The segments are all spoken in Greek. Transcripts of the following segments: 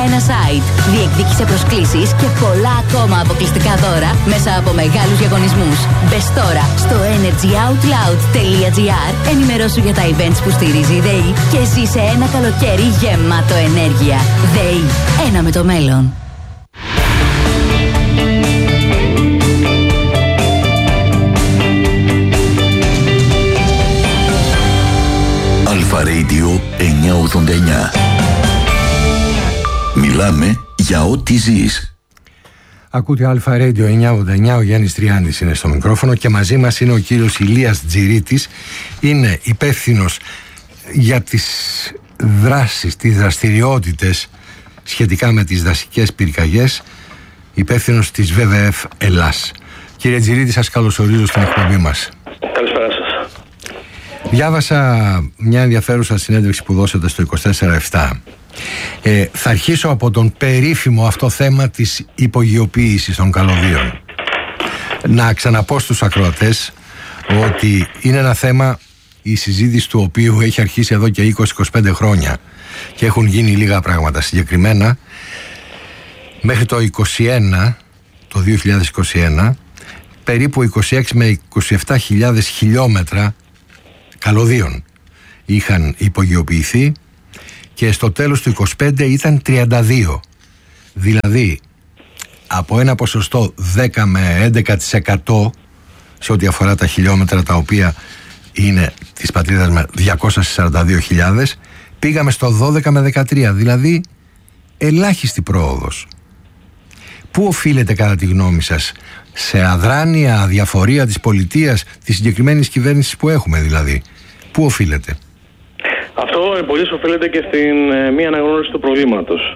ένα site, διεκδίκησε προσκλήσεις και πολλά ακόμα αποκλειστικά δώρα μέσα από μεγάλους διαγωνισμούς. Μπες τώρα στο energyoutloud.gr, ενημερώσου για τα events που στηρίζει η ΔΕΗ και ζήσε ένα καλοκαίρι γεμάτο ενέργεια. ΔΕΗ, ένα με το μέλλον. Αλφα Radio 989. Μιλάμε για ό,τι ζεις. Ακούτε Αλφα Radio 989, ο Γιάννης Τριάνης είναι στο μικρόφωνο και μαζί μας είναι ο κύριος Ηλίας Τζιρίτης. Είναι υπεύθυνος για τις δράσεις, τις δραστηριότητες σχετικά με τις δασικές πυρκαγιές, υπεύθυνος της WWF Ελλάς. Κύριε Τζιρίτη, σας καλωσορίζω στην εκπομπή μας. Καλησπέρα σας. Διάβασα μια ενδιαφέρουσα συνέντευξη που δώσατε στο 24/7. Θα αρχίσω από τον περίφημο αυτό θέμα της υπογειοποίησης των καλωδίων. Να ξαναπώ στους ακροατές ότι είναι ένα θέμα, η συζήτηση του οποίου έχει αρχίσει εδώ και 20-25 χρόνια και έχουν γίνει λίγα πράγματα. Συγκεκριμένα μέχρι το 2021 περίπου 26 με 27.000 χιλιόμετρα καλωδίων είχαν υπογειοποιηθεί και στο τέλος του 25 ήταν 32. Δηλαδή από ένα ποσοστό 10 με 11% σε ό,τι αφορά τα χιλιόμετρα τα οποία είναι της πατρίδας με 242.000, πήγαμε στο 12 με 13, δηλαδή ελάχιστη πρόοδος. Πού οφείλεται κατά τη γνώμη σας? Σε αδράνεια, αδιαφορία της πολιτείας, της συγκεκριμένης κυβέρνησης που έχουμε δηλαδή? Πού οφείλεται? Αυτό πολύ οφείλεται και στην μία αναγνώριση του προβλήματος.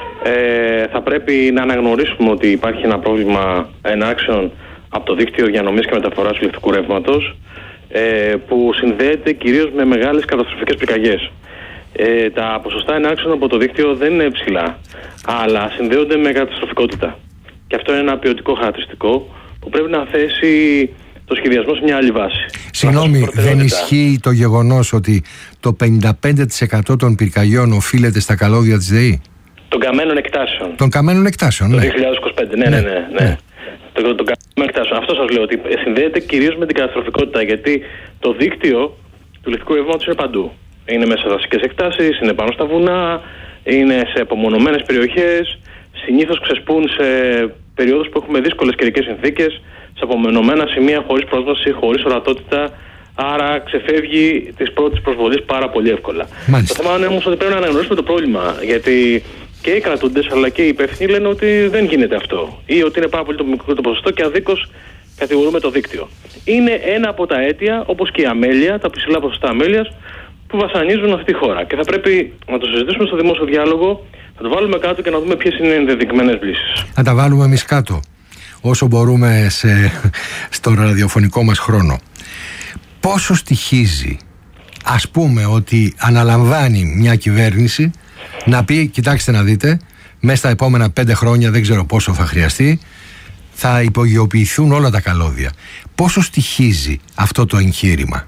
Θα πρέπει να αναγνωρίσουμε ότι υπάρχει ένα πρόβλημα ενάξεων από το δίκτυο διανομής και μεταφοράς ηλεκτρικού ρεύματος, που συνδέεται κυρίως με μεγάλες καταστροφικές πυρκαγιές. Τα ποσοστά ενάξεων από το δίκτυο δεν είναι ψηλά, αλλά συνδέονται με καταστροφικότητα. Και αυτό είναι ένα ποιοτικό χαρακτηριστικό που πρέπει να θέσει το σχεδιασμό σε μια άλλη βάση. Συγγνώμη, δεν ισχύει το γεγονός ότι το 55% των πυρκαγιών οφείλεται στα καλώδια της ΔΕΗ? Των καμένων εκτάσεων. Των καμένων εκτάσεων, ναι. Το 2025, ναι. Των καμένων εκτάσεων. Αυτό σας λέω, ότι συνδέεται κυρίως με την καταστροφικότητα, γιατί το δίκτυο του ηλεκτρικού ρεύματος είναι παντού. Είναι μέσα σε δασικές εκτάσεις, είναι πάνω στα βουνά, είναι σε απομονωμένες περιοχές, συνήθως ξεσπούν σε περιόδους που έχουμε δύσκολες καιρικές συνθήκες, σε απομονωμένα σημεία, χωρίς πρόσβαση, χωρίς ορατότητα, άρα ξεφεύγει τις πρώτες προσβολής πάρα πολύ εύκολα. Μάλιστα. Το θέμα είναι όμως ότι πρέπει να αναγνωρίσουμε το πρόβλημα, γιατί και οι κρατούντες αλλά και οι υπεύθυνοι λένε ότι δεν γίνεται αυτό, ή ότι είναι πάρα πολύ το μικρό το ποσοστό και αδίκως κατηγορούμε το δίκτυο. Είναι ένα από τα αίτια, όπως και η αμέλεια, τα ψηλά ποσοστά αμέλειας, που βασανίζουν αυτή τη χώρα. Και θα πρέπει να το συζητήσουμε στο δημόσιο διάλογο, να το βάλουμε κάτω και να δούμε ποιες είναι οι ενδεδειγμένες λύσεις. Να τα βάλουμε εμείς κάτω, όσο μπορούμε στο ραδιοφωνικό μας χρόνο. Πόσο στοιχίζει, ας πούμε, ότι αναλαμβάνει μια κυβέρνηση να πει, κοιτάξτε να δείτε, μέσα στα επόμενα 5 χρόνια, δεν ξέρω πόσο θα χρειαστεί, θα υπογειοποιηθούν όλα τα καλώδια. Πόσο στοιχίζει αυτό το εγχείρημα?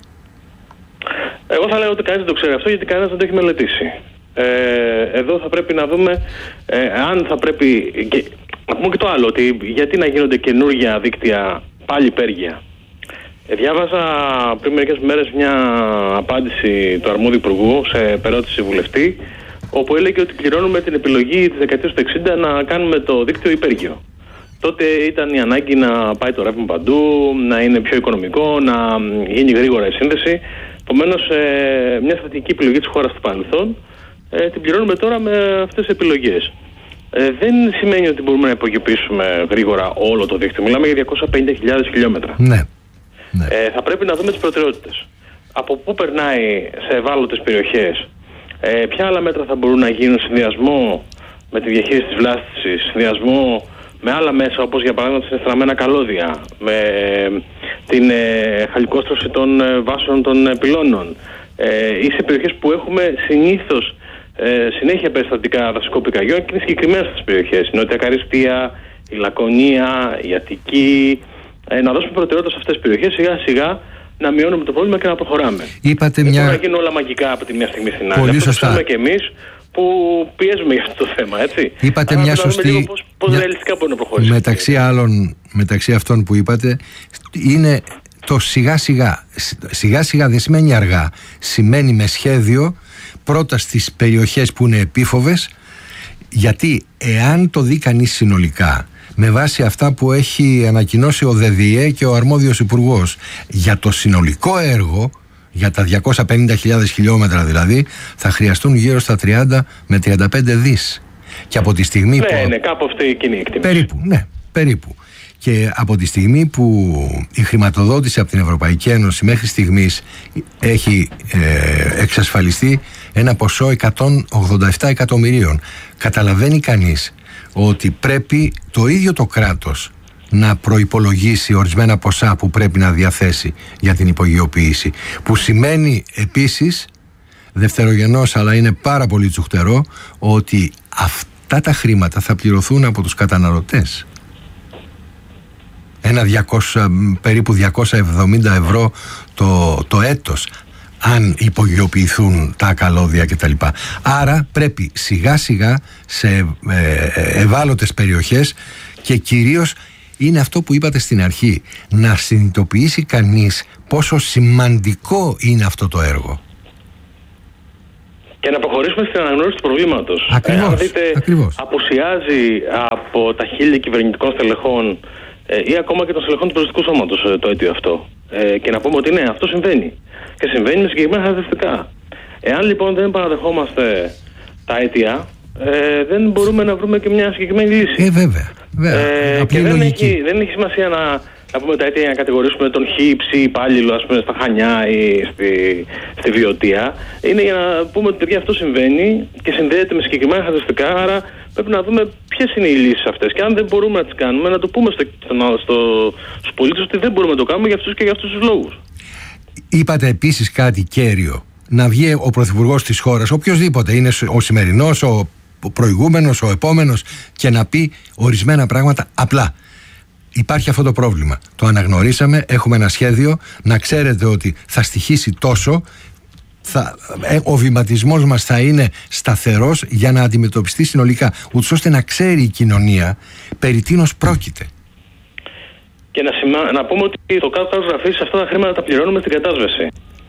Εγώ θα λέω ότι κανείς δεν το ξέρει αυτό, γιατί κανένας δεν το έχει μελετήσει. Εδώ θα πρέπει να δούμε αν θα πρέπει. Και, να πούμε και το άλλο, ότι γιατί να γίνονται καινούργια δίκτυα πάλι υπέργεια. Διάβαζα πριν μερικές μέρες μια απάντηση του αρμόδιου υπουργού σε περώτηση βουλευτή, όπου έλεγε ότι πληρώνουμε την επιλογή της δεκαετίας του 60 να κάνουμε το δίκτυο υπέργειο. Τότε ήταν η ανάγκη να πάει το ρεύμα παντού, να είναι πιο οικονομικό, να γίνει γρήγορα η σύνδεση. Επομένως, μια στρατηγική επιλογή της χώρας του παρελθόν την πληρώνουμε τώρα με αυτές τις επιλογές. Δεν σημαίνει ότι μπορούμε να υπογειοποιήσουμε γρήγορα όλο το δίκτυο. Μιλάμε για 250.000 χιλιόμετρα. Ναι. Θα πρέπει να δούμε τις προτεραιότητες. Από πού περνάει σε ευάλωτες περιοχές, ποια άλλα μέτρα θα μπορούν να γίνουν σε συνδυασμό με τη διαχείριση της βλάστησης, συνδυασμό με άλλα μέσα, όπως για παράδειγμα τα συνεστραμμένα καλώδια, με την χαλικόστρωση των βάσεων των πυλώνων, ή σε περιοχές που έχουμε συνήθως συνέχεια περιστατικά δασικών πυρκαγιών και είναι συγκεκριμένες αυτές τις περιοχές. Η Νότια Καριστία, η Λακωνία, η Αττική. Να δώσουμε προτεραιότητα σε αυτές τις περιοχές, σιγά σιγά να μειώνουμε το πρόβλημα και να προχωράμε. Είπατε δεν μπορεί να γίνουν όλα μαγικά από τη μια στιγμή στην άλλη. Πολύ Αυτό σωστά. ξέρουμε και εμείς που πιέζουμε για αυτό το θέμα, έτσι. Είπατε μια σωστή. Πώς ρεαλιστικά μπορεί να προχωρήσει. Μεταξύ αυτών που είπατε, είναι το σιγά σιγά δεν σημαίνει αργά, σημαίνει με σχέδιο, πρώτα στις περιοχές που είναι επίφοβες, γιατί εάν το δει κανείς συνολικά με βάση αυτά που έχει ανακοινώσει ο ΔΔΕ και ο αρμόδιος υπουργός για το συνολικό έργο, για τα 250.000 χιλιόμετρα δηλαδή, θα χρειαστούν γύρω στα 30 με 35 δις. Και από τη στιγμή ναι, κάπου αυτή η κοινή εκτίμηση. Περίπου. Και από τη στιγμή που η χρηματοδότηση από την Ευρωπαϊκή Ένωση μέχρι στιγμής έχει εξασφαλιστεί ένα ποσό 187 εκατομμυρίων, καταλαβαίνει κανείς ότι πρέπει το ίδιο το κράτος να προϋπολογίσει ορισμένα ποσά που πρέπει να διαθέσει για την υπογειοποίηση, που σημαίνει επίσης δευτερογενώς, αλλά είναι πάρα πολύ τσουχτερό, ότι αυτά τα χρήματα θα πληρωθούν από τους καταναλωτές. Ένα περίπου 270 ευρώ το έτος, αν υπογειοποιηθούν τα καλώδια κτλ. Άρα πρέπει σιγά σιγά σε ευάλωτες περιοχές, και κυρίως είναι αυτό που είπατε στην αρχή, να συνειδητοποιήσει κανείς πόσο σημαντικό είναι αυτό το έργο. Και να προχωρήσουμε στην αναγνώριση του προβλήματος. Αν δείτε, απουσιάζει από τα χείλη κυβερνητικών στελεχών ή ακόμα και των στελεχών του Περιοριστικού Σώματος το αίτιο αυτό. Και να πούμε ότι ναι, αυτό συμβαίνει. Και συμβαίνει με συγκεκριμένα χαρακτηριστικά. Εάν λοιπόν δεν παραδεχόμαστε τα αίτια, δεν μπορούμε να βρούμε και μια συγκεκριμένη λύση. Βέβαια. Και δεν έχει σημασία να πούμε τα αίτια για να κατηγορήσουμε τον χύψη υπάλληλο, ας πούμε, στα Χανιά ή στη Βιωτία. Είναι για να πούμε ότι παιδιά αυτό συμβαίνει και συνδέεται με συγκεκριμένα χαρακτηριστικά. Άρα πρέπει να δούμε ποιες είναι οι λύσεις αυτές. Και αν δεν μπορούμε να τις κάνουμε, να το πούμε στους πολίτες ότι δεν μπορούμε να το κάνουμε για αυτούς και για αυτούς τους λόγους. Είπατε επίσης κάτι κέριο. Να βγει ο πρωθυπουργός της χώρας, οποιοσδήποτε είναι, ο σημερινός, ο προηγούμενος, ο επόμενος, και να πει ορισμένα πράγματα απλά. Υπάρχει αυτό το πρόβλημα. Το αναγνωρίσαμε, έχουμε ένα σχέδιο, να ξέρετε ότι θα στοιχήσει τόσο, ο βηματισμός μας θα είναι σταθερός για να αντιμετωπιστεί συνολικά, ούτως ώστε να ξέρει η κοινωνία περί τίνος πρόκειται. Και να πούμε ότι το κάτω γραφής αυτά τα χρήματα τα πληρώνουμε στην κατάσβεση.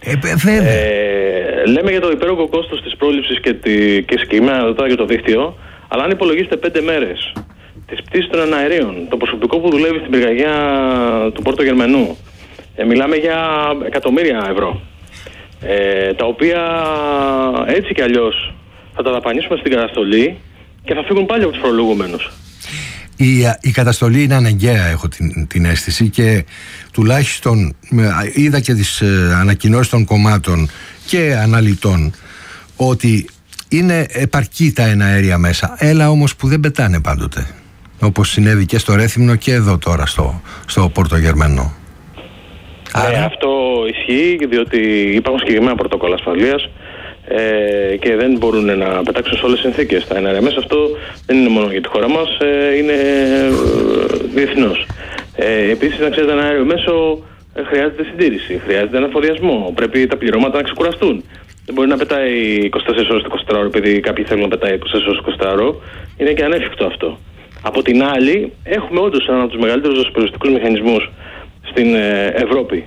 Λέμε για το υπέρογγο κόστος της πρόληψης και συγκεκριμένα τώρα για το δίκτυο, αλλά αν υπολογίσετε 5 μέρες της πτήσης των εναερίων, το προσωπικό που δουλεύει στην πυρκαγιά του Πόρτο Γερμανού, μιλάμε για εκατομμύρια ευρώ, τα οποία έτσι κι αλλιώς θα τα δαπανίσουμε στην καταστολή και θα φύγουν πάλι από τους φορολογούμενους. Η καταστολή είναι αναγκαία, έχω την αίσθηση, και τουλάχιστον είδα και τις ανακοινώσεις των κομμάτων και αναλυτών ότι είναι επαρκή τα εναέρια μέσα. Έλα όμως που δεν πετάνε πάντοτε, όπως συνέβη και στο Ρέθυμνο και εδώ τώρα στο Πόρτο Γερμανό. Άρα αυτό ισχύει, διότι υπάρχουν συγκεκριμένα πρωτόκολλα ασφαλείας και δεν μπορούν να πετάξουν σε όλες τις συνθήκες τα εναέρια μέσα. Αυτό δεν είναι μόνο για τη χώρα μας, είναι διεθνώς. Επίσης, να ξέρετε, ένα αέριο μέσο χρειάζεται συντήρηση, χρειάζεται αναφοδιασμό, πρέπει τα πληρώματα να ξεκουραστούν. Δεν μπορεί να πετάει 24 ώρες το 24ωρο επειδή κάποιοι θέλουν να πετάει 24 ώρες το 24ωρο. Είναι και ανέφικτο αυτό. Από την άλλη, έχουμε όντως έναν από τους μεγαλύτερους δοσοπεριστικούς μηχανισμούς στην Ευρώπη.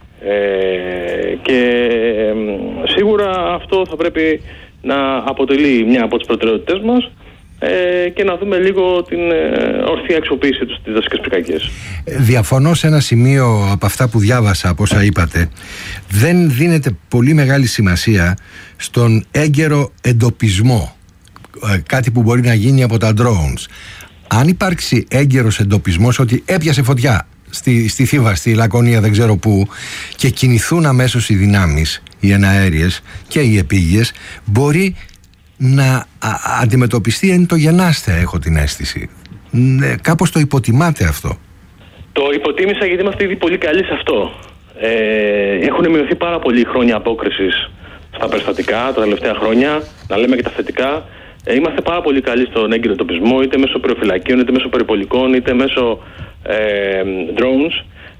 Και σίγουρα αυτό θα πρέπει να αποτελεί μια από τις προτεραιότητες μας και να δούμε λίγο την ορθή αξιοποίηση της δασικές πυρκαγιές. Διαφωνώ σε ένα σημείο από αυτά που διάβασα, από όσα είπατε. Δεν δίνεται πολύ μεγάλη σημασία στον έγκαιρο εντοπισμό, κάτι που μπορεί να γίνει από τα drones. Αν υπάρξει έγκαιρος εντοπισμός ότι έπιασε φωτιά στη Θήβα, στη Λακωνία, δεν ξέρω πού, και κινηθούν αμέσως οι δυνάμεις, οι εναέριες και οι επίγειες, μπορεί να αντιμετωπιστεί εν το γενάστε, έχω την αίσθηση. Κάπως το υποτιμάτε αυτό. Το υποτίμησα γιατί είμαστε ήδη πολύ καλοί σε αυτό. Έχουν μειωθεί πάρα πολλοί χρόνια απόκρισης στα περιστατικά τα τελευταία χρόνια, να λέμε και τα θετικά. Είμαστε πάρα πολύ καλοί στον έγκυρο εντοπισμό, είτε μέσω πυροφυλακίων, είτε μέσω περιπολικών, είτε μέσω drones.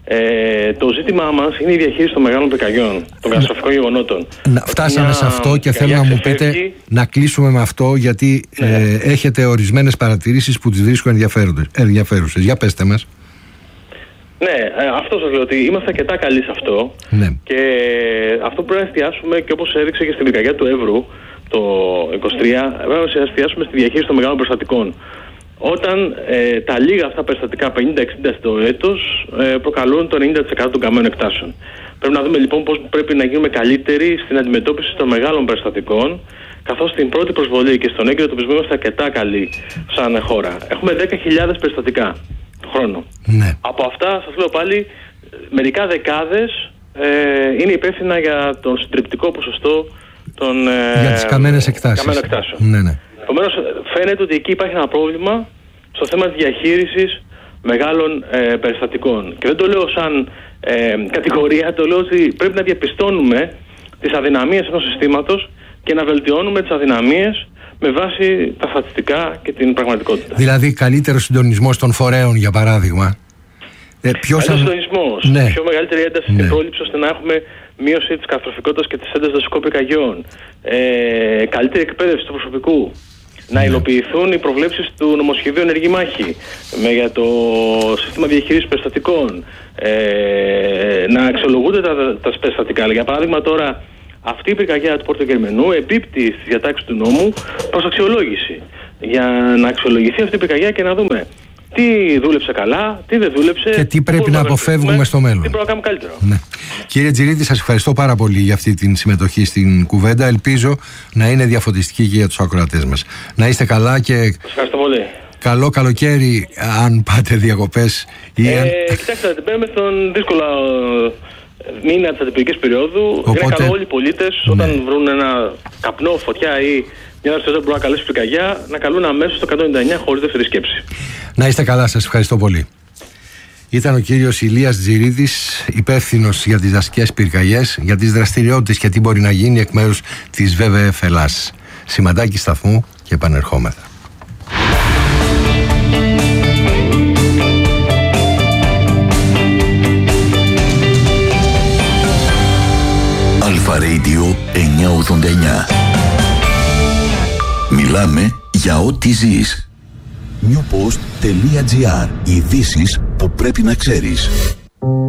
Το ζήτημά μας είναι η διαχείριση των μεγάλων πυρκαγιών, των καταστροφικών γεγονότων. Φτάσαμε σε αυτό και θέλω να μου πείτε να κλείσουμε με αυτό, γιατί έχετε ορισμένες παρατηρήσεις που τις βρίσκω ενδιαφέρουσες. Για πέστε μας. Ναι, αυτό σας λέω, ότι είμαστε αρκετά καλοί σε αυτό. Ναι. Και αυτό πρέπει να εστιάσουμε, και όπως έδειξε και στην πυρκαγιά του Εύρου το 23, πρέπει να εστιάσουμε στη διαχείριση των μεγάλων περιστατικών. Όταν τα λίγα αυτά περιστατικά, 50-60 στο έτος, προκαλούν το 90% των καμένων εκτάσεων. Πρέπει να δούμε λοιπόν πώς πρέπει να γίνουμε καλύτεροι στην αντιμετώπιση των μεγάλων περιστατικών, καθώς στην πρώτη προσβολή και στον έγκυρο τοπισμό είμαστε αρκετά καλοί σαν χώρα. Έχουμε 10.000 περιστατικά το χρόνο. Ναι. Από αυτά, σας λέω πάλι, μερικά δεκάδες είναι υπεύθυνα για τον συντριπτικό ποσοστό των για τις καμένες εκτάσεων. Ναι. Επομένως, φαίνεται ότι εκεί υπάρχει ένα πρόβλημα στο θέμα της διαχείρισης μεγάλων περιστατικών. Και δεν το λέω σαν κατηγορία, το λέω ότι πρέπει να διαπιστώνουμε τις αδυναμίες ενός συστήματος και να βελτιώνουμε τις αδυναμίες με βάση τα στατιστικά και την πραγματικότητα. Δηλαδή, καλύτερο συντονισμός των φορέων, για παράδειγμα. Καλύτερο συντονισμός, ναι. Πιο μεγαλύτερη ένταση στην πρόληψη, ώστε να έχουμε μείωση της καταστροφικότητας και της έντασης δασικών πυρκαγιών. Καλύτερη εκπαίδευση του προσωπικού. Να υλοποιηθούν οι προβλέψεις του νομοσχεδίου Ενεργή Μάχη για το σύστημα διαχείρισης περιστατικών. Να αξιολογούνται τα περιστατικά. Για παράδειγμα, τώρα αυτή η πυρκαγιά του Πόρτο Γερμενού εμπίπτει στις διατάξεις του νόμου προς αξιολόγηση. Για να αξιολογηθεί αυτή η πυρκαγιά και να δούμε τι δούλεψε καλά, τι δεν δούλεψε και τι πρέπει να αποφεύγουμε στο μέλλον. Τι πρέπει να κάνουμε καλύτερο. Ναι. Κύριε Τζιρίτη, σας ευχαριστώ πάρα πολύ για αυτή την συμμετοχή στην κουβέντα. Ελπίζω να είναι διαφωτιστική και για τους ακροατές μας. Να είστε καλά και σας ευχαριστώ πολύ. Καλό καλοκαίρι, αν πάτε διακοπές. Κοιτάξτε, μπαίνουμε στον δύσκολο μήνα της αντιπυρικής περίοδου. Οπότε, είναι καλό όλοι οι πολίτες όταν βρουν ένα καπνό, φωτιά ή μια δραστηριότητα που μπορεί να καλέσει πυρκαγιά, να καλούν αμέσως το 199 χωρίς δεύτερη σκέψη. Να είστε καλά, σας ευχαριστώ πολύ. Ήταν ο κύριος Ηλίας Τζιρίδης, υπεύθυνος για τις δασικές πυρκαγιές, για τις δραστηριότητες και τι μπορεί να γίνει εκ μέρους της WWF Ελλάς. Σηματάκι σταθμού και επανερχόμεθα. Αλφα Radio 989. Μιλάμε για ό,τι ζεις. Newpost.gr. Ειδήσεις που πρέπει να ξέρεις.